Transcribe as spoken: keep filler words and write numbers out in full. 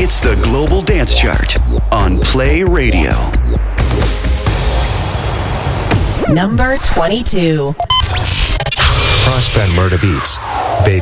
It's the Global Dance Chart on Play Radio. Number twenty-two. Prospen Murder Beats.